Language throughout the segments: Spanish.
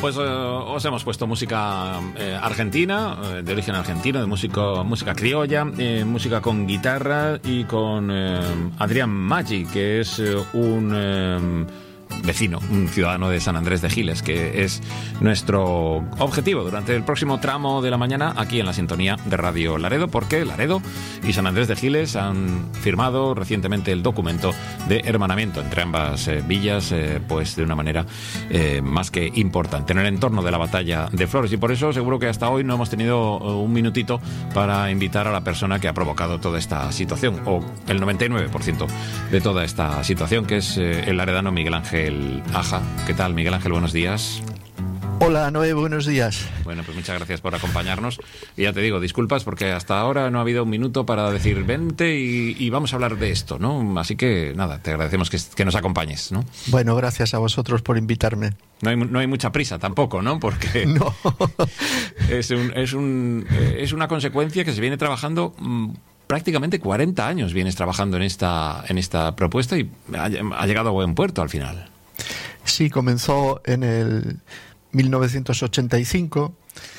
Pues os hemos puesto música argentina, de origen argentino, de música criolla, música con guitarra y con Adrián Maggi, que es un vecino, un ciudadano de San Andrés de Giles, que es nuestro objetivo durante el próximo tramo de la mañana aquí en la sintonía de Radio Laredo, porque Laredo y San Andrés de Giles han firmado recientemente el documento de hermanamiento entre ambas villas, pues de una manera más que importante en el entorno de la batalla de Flores, y por eso seguro que hasta hoy no hemos tenido un minutito para invitar a la persona que ha provocado toda esta situación, o el 99% de toda esta situación, que es el laredano Miguel Ángel Aja. ¿Qué tal, Miguel Ángel? Buenos días. Hola, Noé, buenos días. Bueno, pues muchas gracias por acompañarnos. Y ya te digo, disculpas porque hasta ahora no ha habido un minuto para decir vente y vamos a hablar de esto, ¿no? Así que nada, te agradecemos que nos acompañes, ¿no? Bueno, gracias a vosotros por invitarme. No hay mucha prisa tampoco, ¿no? Porque no. es una consecuencia que se viene trabajando. Prácticamente 40 años vienes trabajando en esta propuesta y ha llegado a buen puerto al final. Sí, comenzó en el 1985.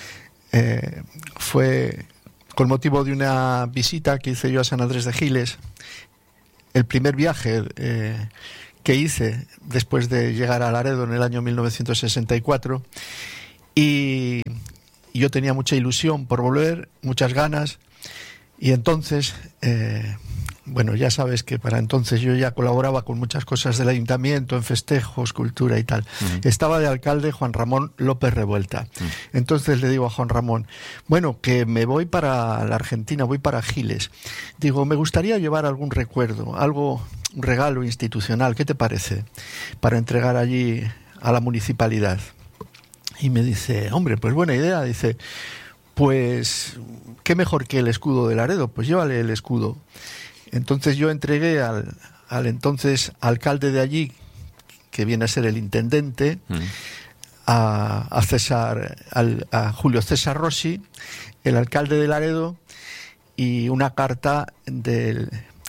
Fue con motivo de una visita que hice yo a San Andrés de Giles. El primer viaje que hice después de llegar a Laredo en el año 1964. Y yo tenía mucha ilusión por volver, muchas ganas. Y entonces, bueno, ya sabes que para entonces yo ya colaboraba con muchas cosas del ayuntamiento, en festejos, cultura y tal. Uh-huh. Estaba de alcalde Juan Ramón López Revuelta. Uh-huh. Entonces le digo a Juan Ramón, bueno, que me voy para la Argentina, voy para Giles. Digo, me gustaría llevar algún recuerdo, un regalo institucional, ¿qué te parece? Para entregar allí a la municipalidad. Y me dice, hombre, pues buena idea, dice... Pues, ¿qué mejor que el escudo de Laredo? Pues llévale el escudo. Entonces yo entregué al entonces alcalde de allí, que viene a ser el intendente, a Julio César Rossi, el alcalde de Laredo, y una carta del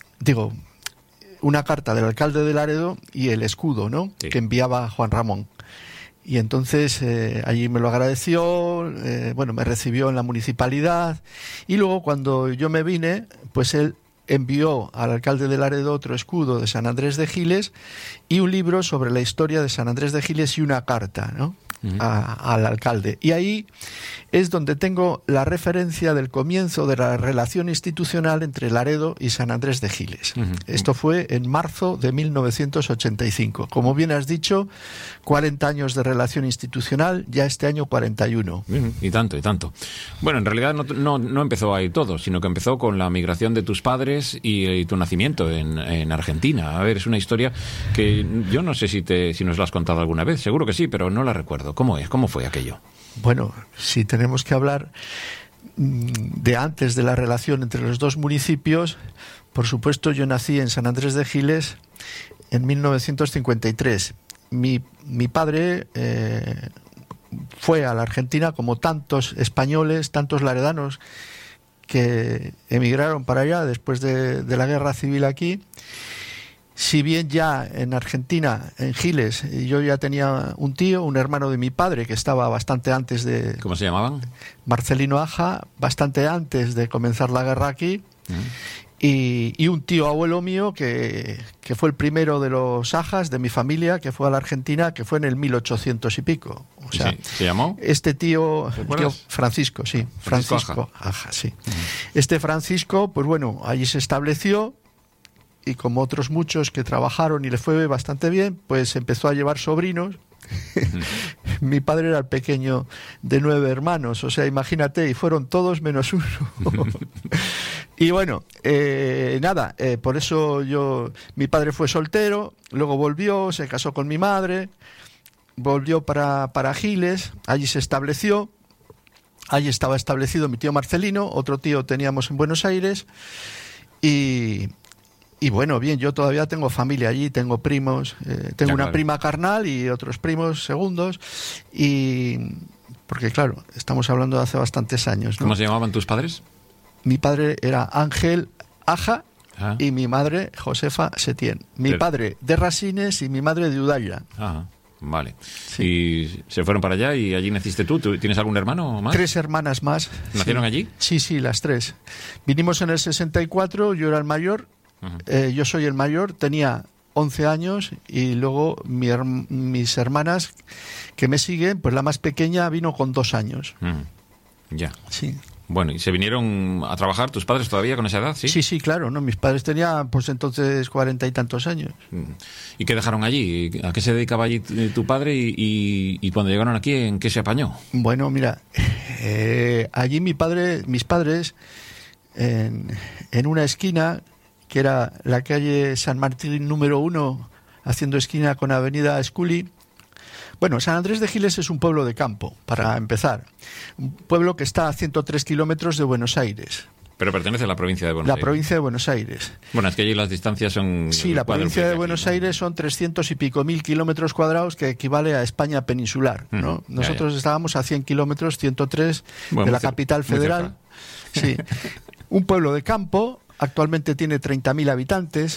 alcalde de Laredo y el escudo, ¿no? Sí. Que enviaba Juan Ramón. Y entonces allí me lo agradeció, me recibió en la municipalidad, y luego cuando yo me vine, pues él envió al alcalde de Laredo otro escudo de San Andrés de Giles y un libro sobre la historia de San Andrés de Giles y una carta, ¿no? Al alcalde. Y ahí es donde tengo la referencia del comienzo de la relación institucional entre Laredo y San Andrés de Giles. Esto fue en marzo de 1985. Como bien has dicho, 40 años de relación institucional, ya este año 41. Y tanto, y tanto. Bueno, en realidad no empezó ahí todo, sino que empezó con la migración de tus padres y tu nacimiento en Argentina. A ver, es una historia que yo no sé si nos la has contado alguna vez, seguro que sí, pero no la recuerdo. ¿Cómo fue aquello? Bueno, si tenemos que hablar de antes de la relación entre los dos municipios, por supuesto yo nací en San Andrés de Giles en 1953. Mi padre fue a la Argentina como tantos españoles, tantos laredanos que emigraron para allá después de la guerra civil aquí. Si bien ya en Argentina, en Giles, yo ya tenía un tío, un hermano de mi padre, que estaba bastante antes de... ¿Cómo se llamaban? Marcelino Aja, bastante antes de comenzar la guerra aquí. Y un tío abuelo mío que fue el primero de los Ajas de mi familia, que fue a la Argentina, que fue en el 1800 y pico. O sea, ¿Sí? ¿Se llamó? Este tío Francisco, sí. Francisco Aja, sí. Este Francisco, pues bueno, allí se estableció. Y como otros muchos que trabajaron y le fue bastante bien, pues empezó a llevar sobrinos. Mi padre era el pequeño de 9 hermanos, o sea, imagínate, y fueron todos menos uno. Y bueno, por eso mi padre fue soltero, luego volvió, se casó con mi madre, volvió para Giles, allí se estableció. Allí estaba establecido mi tío Marcelino, otro tío teníamos en Buenos Aires, y bueno, bien, yo todavía tengo familia allí, tengo primos, tengo una prima carnal y otros primos segundos, porque claro, estamos hablando de hace bastantes años, ¿no? ¿Cómo se llamaban tus padres? Mi padre era Ángel Aja y mi madre Josefa Setién. Mi padre de Rasines y mi madre de Udalla. Vale. Sí. Y se fueron para allá y allí naciste tú. ¿Tienes algún hermano más? 3 hermanas más. ¿Nacieron Sí. allí? Sí, las 3. Vinimos en el 64, yo era el mayor, yo soy el mayor, tenía 11 años y luego mis hermanas que me siguen, pues la más pequeña vino con 2 años. Ya. Sí. Bueno, ¿y se vinieron a trabajar tus padres todavía con esa edad? Sí, Sí, claro, ¿no? Mis padres tenían pues entonces 40 y tantos años. ¿Y qué dejaron allí? ¿A qué se dedicaba allí tu padre? Y cuando llegaron aquí, ¿en qué se apañó? Bueno, mira, allí mis padres, en una esquina, que era la calle San Martín número 1, haciendo esquina con Avenida Esculi. Bueno, San Andrés de Giles es un pueblo de campo, para empezar. Un pueblo que está a 103 kilómetros de Buenos Aires. Pero pertenece a la provincia de Buenos Aires. La provincia de Buenos Aires. Bueno, es que allí las distancias son... Sí, la provincia de Buenos Aires son 300 y pico mil kilómetros cuadrados, que equivale a España peninsular, ¿no? Nosotros estábamos a 100 kilómetros, 103 de la capital federal. Sí. Un pueblo de campo, actualmente tiene 30.000 habitantes.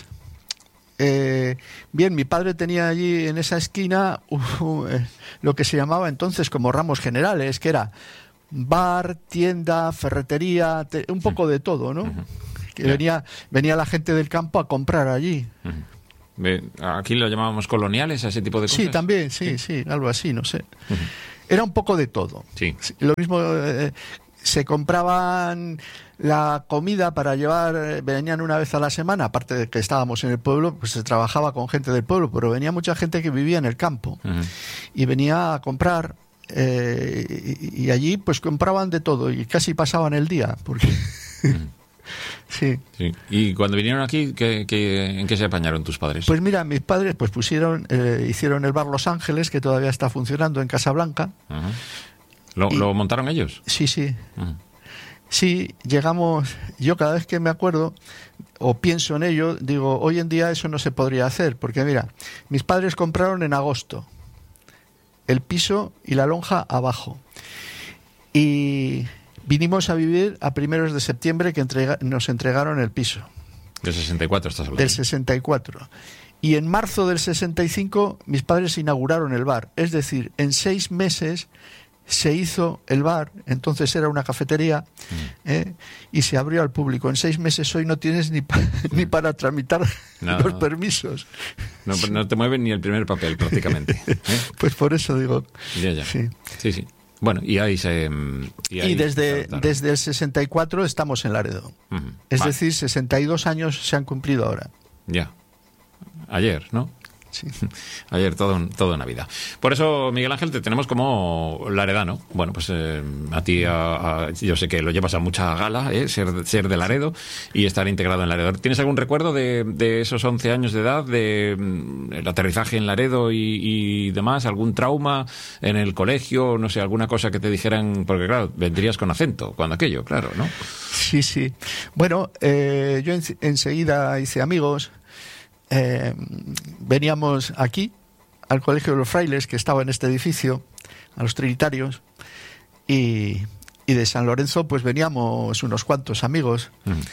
Bien, mi padre tenía allí en esa esquina lo que se llamaba entonces como ramos generales, que era bar, tienda, ferretería, un poco de todo, ¿no? Que venía la gente del campo a comprar allí. Aquí lo llamábamos coloniales, a ese tipo de cosas. Sí, también, sí, algo así, no sé. Era un poco de todo. Sí. Lo mismo, se compraban la comida para llevar, venían una vez a la semana, aparte de que estábamos en el pueblo, pues se trabajaba con gente del pueblo, pero venía mucha gente que vivía en el campo y venía a comprar, y allí pues compraban de todo y casi pasaban el día, porque... Sí. ¿Y cuando vinieron aquí, en qué se apañaron tus padres? Pues mira, mis padres pues hicieron el bar Los Ángeles, que todavía está funcionando en Casablanca. ¿Lo montaron ellos? Sí. Sí, llegamos, yo cada vez que me acuerdo o pienso en ello, digo, hoy en día eso no se podría hacer, porque mira, mis padres compraron en agosto el piso y la lonja abajo, y vinimos a vivir a primeros de septiembre, que nos entregaron el piso. Del 64 estás hablando. Del 64. Y en marzo del 65 mis padres inauguraron el bar, es decir, en 6 meses se hizo el bar, entonces era una cafetería, y se abrió al público. En 6 meses hoy no tienes ni para tramitar los permisos. No te mueven ni el primer papel, prácticamente. Pues por eso digo. Ya. Sí. Bueno, y desde el 64 estamos en Laredo. Es decir, 62 años se han cumplido ahora. Ya. Ayer, ¿no? Sí. Ayer, todo en Navidad. Por eso, Miguel Ángel, te tenemos como laredano. Bueno, pues a ti, yo sé que lo llevas a mucha gala, ser de Laredo y estar integrado en Laredo. ¿Tienes algún recuerdo de esos 11 años de edad, el aterrizaje en Laredo y demás? ¿Algún trauma en el colegio? No sé, alguna cosa que te dijeran, porque claro, vendrías con acento cuando aquello, claro, ¿no? Sí. Bueno, yo enseguida hice amigos. Veníamos aquí al Colegio de los Frailes, que estaba en este edificio, a los Trinitarios, y de San Lorenzo pues veníamos unos cuantos amigos.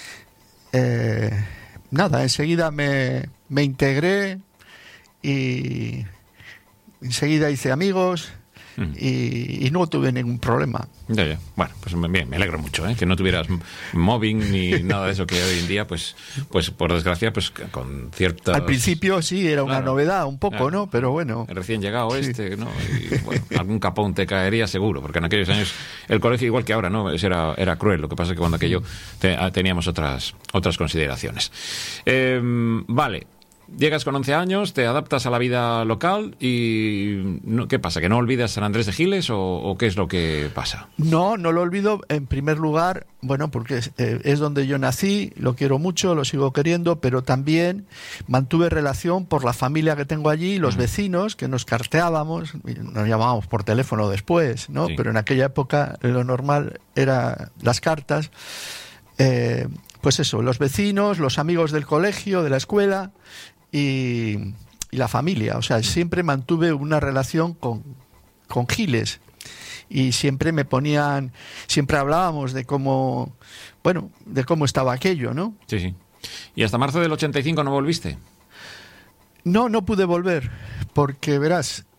Nada, enseguida me integré y enseguida hice amigos y no tuve ningún problema. Ya. Bueno, pues bien, me alegro mucho, que no tuvieras mobbing ni nada de eso que hoy en día, pues por desgracia, pues con ciertas... Al principio sí, era una novedad un poco, ¿no? Pero bueno... Recién llegado ¿no? Y bueno, algún capón te caería seguro, porque en aquellos años el colegio, igual que ahora, ¿no? Era cruel. Lo que pasa es que cuando aquello teníamos otras consideraciones. Vale. Llegas con 11 años, te adaptas a la vida local y... ¿qué pasa? ¿Que no olvidas San Andrés de Giles o qué es lo que pasa? No lo olvido, en primer lugar, bueno, porque es donde yo nací, lo quiero mucho, lo sigo queriendo, pero también mantuve relación por la familia que tengo allí, los vecinos, que nos carteábamos, nos llamábamos por teléfono después, ¿no? Sí. Pero en aquella época lo normal era las cartas. Pues eso, los vecinos, los amigos del colegio, de la escuela... Y la familia, o sea, siempre mantuve una relación con Giles y siempre siempre hablábamos de cómo estaba aquello, ¿no? Sí. ¿Y hasta marzo del 85 no volviste? No pude volver, porque verás,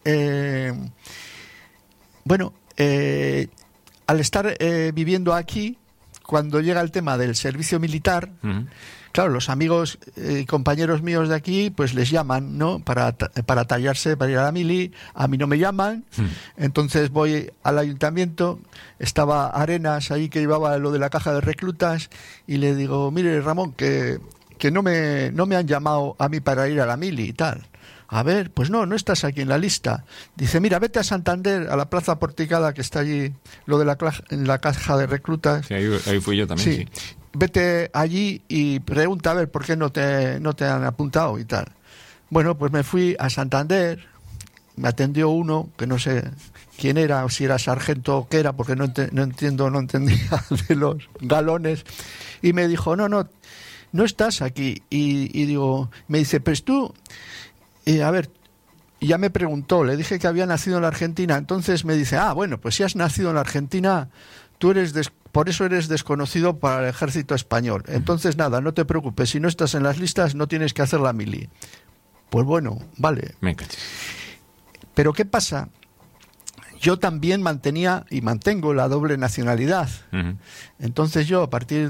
al estar viviendo aquí, cuando llega el tema del servicio militar, claro, los amigos y compañeros míos de aquí, pues les llaman, ¿no? Para tallarse, para ir a la mili. A mí no me llaman. Entonces voy al ayuntamiento. Estaba Arenas ahí, que llevaba lo de la caja de reclutas, y le digo, mire, Ramón, que no me han llamado a mí para ir a la mili y tal. A ver, pues no estás aquí en la lista. Dice, mira, vete a Santander, a la Plaza Porticada, que está allí, lo de la caja de reclutas. Sí, ahí fui yo también, sí. Vete allí y pregunta a ver por qué no te han apuntado y tal. Bueno, pues me fui a Santander, me atendió uno, que no sé quién era, o si era sargento o qué era, porque no entendía de los galones, y me dijo, no estás aquí. Y digo, me dice, pues tú... a ver, ya me preguntó, le dije que había nacido en la Argentina, entonces me dice, bueno, pues si has nacido en la Argentina, tú por eso eres desconocido para el ejército español. Entonces nada, no te preocupes, si no estás en las listas no tienes que hacer la mili. Pues bueno, vale. Me cachis. Pero ¿qué pasa? Yo también mantenía y mantengo la doble nacionalidad. Entonces yo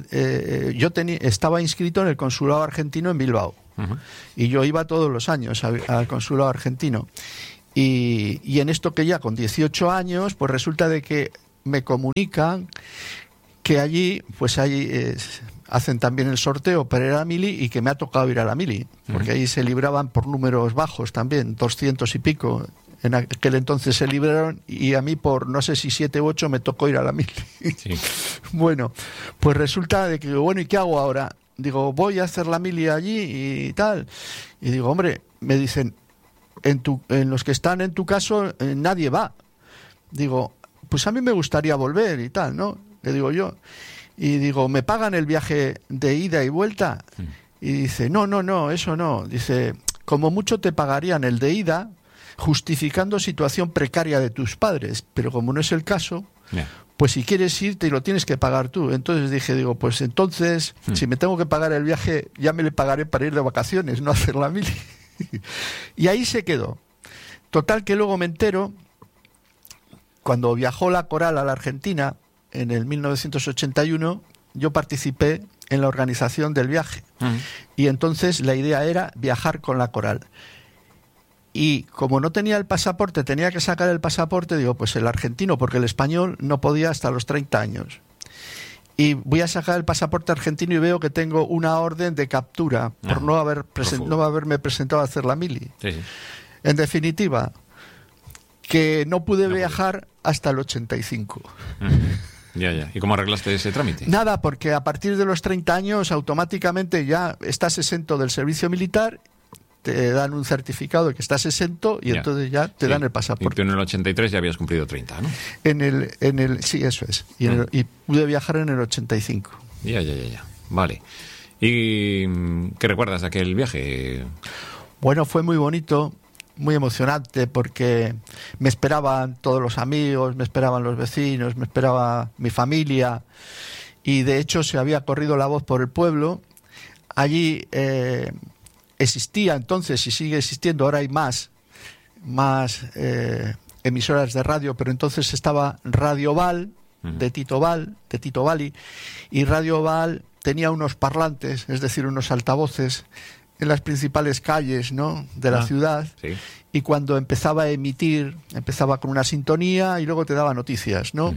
estaba inscrito en el consulado argentino en Bilbao. Y yo iba todos los años al consulado argentino. Y en esto que ya con 18 años, pues resulta de que me comunican que allí, pues hacen también el sorteo para ir a la mili, y que me ha tocado ir a la mili, porque ahí se libraban por números bajos también, 200 y pico. En aquel entonces se libraron, y a mí por no sé si 7 u 8 me tocó ir a la mili. Sí. Bueno, pues resulta de que, bueno, ¿y qué hago ahora? Digo, voy a hacer la mili allí y tal. Y digo, hombre, me dicen, en los que están en tu caso, nadie va. Digo, pues a mí me gustaría volver y tal, ¿no? Le digo yo. Y digo, ¿me pagan el viaje de ida y vuelta? Y dice, no, eso no. Dice, como mucho te pagarían el de ida, justificando situación precaria de tus padres. Pero como no es el caso... Yeah. Pues si quieres ir, te lo tienes que pagar tú. Entonces digo, pues entonces, si me tengo que pagar el viaje, ya me le pagaré para ir de vacaciones, no hacer la mili. Y ahí se quedó. Total que luego me entero, cuando viajó la coral a la Argentina, en el 1981, yo participé en la organización del viaje. Y entonces la idea era viajar con la coral. Y como no tenía el pasaporte, tenía que sacar el pasaporte, digo, pues el argentino, porque el español no podía hasta los 30 años. Y voy a sacar el pasaporte argentino y veo que tengo una orden de captura por no haberme presentado a hacer la mili. Sí. En definitiva, que no pude viajar hasta el 85. Ya. ¿Y cómo arreglaste ese trámite? Nada, porque a partir de los 30 años automáticamente ya estás exento del servicio militar, te dan un certificado de que estás exento y entonces ya te dan el pasaporte. Y tú en el 83 ya habías cumplido 30, ¿no? Sí, eso es. Y pude viajar en el 85. Ya. Vale. ¿Y qué recuerdas de aquel viaje? Bueno, fue muy bonito, muy emocionante, porque me esperaban todos los amigos, me esperaban los vecinos, me esperaba mi familia, y de hecho se había corrido la voz por el pueblo. Allí existía entonces, y sigue existiendo, ahora hay más emisoras de radio, pero entonces estaba Radio Val, de Tito Valli, y Radio Val tenía unos parlantes, es decir, unos altavoces en las principales calles, ¿no?, de la ciudad, sí. Y cuando empezaba a emitir, empezaba con una sintonía y luego te daba noticias, ¿no?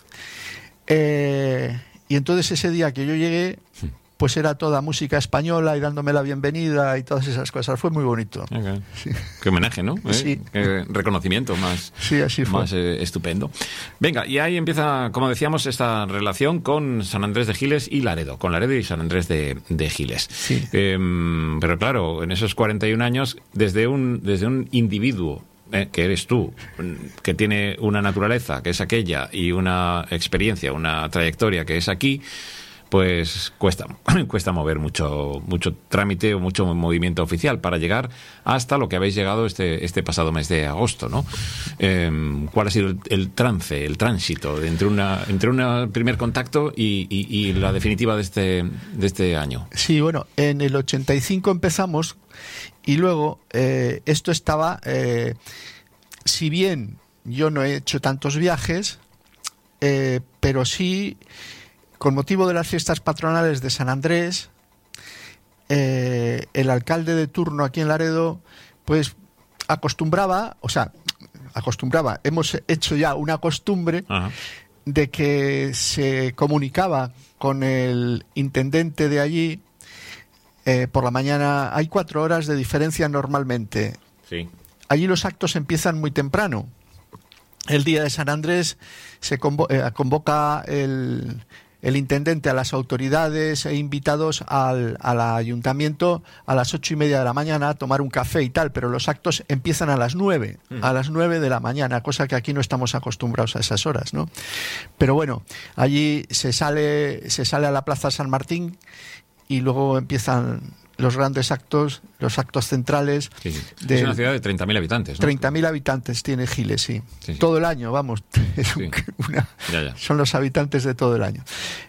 Y entonces ese día que yo llegué, pues era toda música española y dándome la bienvenida y todas esas cosas. Fue muy bonito. Okay. Sí. Qué homenaje, ¿no? Sí. Qué reconocimiento más, sí, así fue. Más estupendo. Venga, y ahí empieza, como decíamos, esta relación con San Andrés de Giles y Laredo. Con Laredo y San Andrés de Giles. Sí. Pero claro, en esos 41 años, desde un individuo, que eres tú, que tiene una naturaleza, que es aquella, y una experiencia, una trayectoria, que es aquí, pues cuesta mover mucho trámite o mucho movimiento oficial para llegar hasta lo que habéis llegado este pasado mes de agosto, ¿no? ¿Cuál ha sido el tránsito entre un primer contacto y la definitiva de este año? Sí, bueno, en el 85 empezamos y luego esto estaba... si bien yo no he hecho tantos viajes, pero sí, con motivo de las fiestas patronales de San Andrés, el alcalde de turno aquí en Laredo, pues acostumbraba, hemos hecho ya una costumbre de que se comunicaba con el intendente de allí por la mañana. Hay 4 horas de diferencia normalmente. Sí. Allí los actos empiezan muy temprano. El día de San Andrés se convoca el intendente a las autoridades e invitados al ayuntamiento a las 8:30 de la mañana a tomar un café y tal, pero los actos empiezan a las 9 de la mañana, cosa que aquí no estamos acostumbrados a esas horas, ¿no? Pero bueno, allí se sale a la Plaza San Martín y luego empiezan los grandes actos, los actos centrales. Sí. Es una ciudad de 30.000 habitantes, ¿no? 30.000 habitantes tiene Giles, sí. Sí. Todo el año, vamos. Sí. Son los habitantes de todo el año.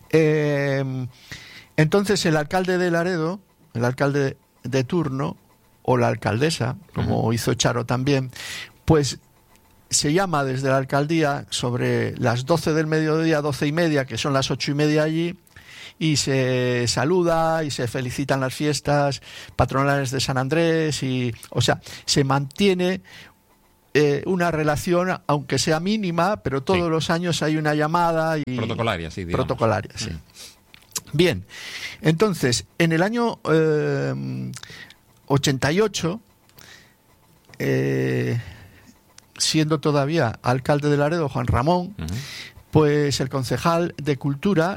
Entonces el alcalde de Laredo, el alcalde de turno, o la alcaldesa, como hizo Charo también, pues se llama desde la alcaldía sobre las 12 del mediodía, 12:30, que son las 8:30 allí, y se saluda y se felicitan las fiestas patronales de San Andrés, y, o sea, se mantiene una relación, aunque sea mínima, pero todos los años hay una llamada. Y protocolaria, sí, digamos. Protocolaria, sí. Bien, entonces, en el año 88, siendo todavía alcalde de Laredo, Juan Ramón, pues el concejal de Cultura,